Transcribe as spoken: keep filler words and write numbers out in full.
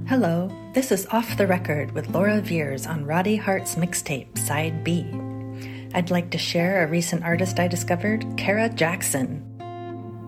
Hello, this is Off the Record with Laura Veers on Roddy Hart's mixtape, Side B. I'd like to share a recent artist I discovered, Kara Jackson.